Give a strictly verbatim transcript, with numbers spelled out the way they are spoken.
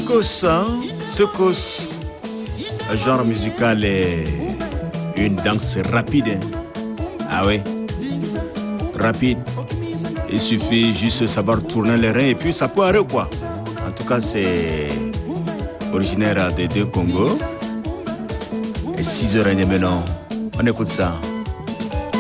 secousse, hein? Secousse. Le genre musical est une danse rapide. Ah ouais, rapide. Il suffit juste de savoir tourner les reins et puis ça peut aller quoi. En tout cas, c'est originaire des deux Congo. Et six heures et demie maintenant, on écoute ça.